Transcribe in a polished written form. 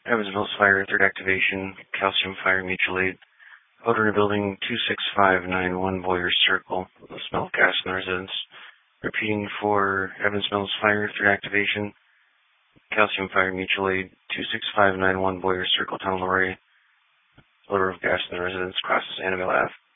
Evans Mills Fire, third activation, calcium fire, mutual aid. Odor in the building 26591 Boyer Circle. Smell of gas in the residence. Repeating for Evans Mills Fire, third activation, calcium fire, mutual aid 26591 Boyer Circle, Town Luray. Odor of gas in the residence, crosses Annabelle Ave.